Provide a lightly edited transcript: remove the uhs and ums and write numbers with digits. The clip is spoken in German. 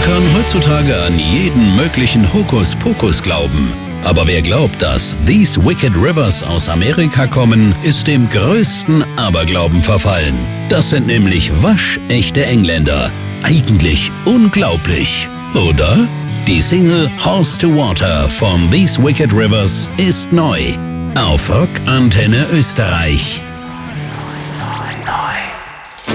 kann heutzutage an jeden möglichen Hokuspokus glauben. Aber wer glaubt, dass These Wicked Rivers aus Amerika kommen, ist dem größten Aberglauben verfallen. Das sind nämlich waschechte Engländer. Eigentlich unglaublich, oder? Die Single Horse to Water von These Wicked Rivers ist neu. Auf Rock Antenne Österreich.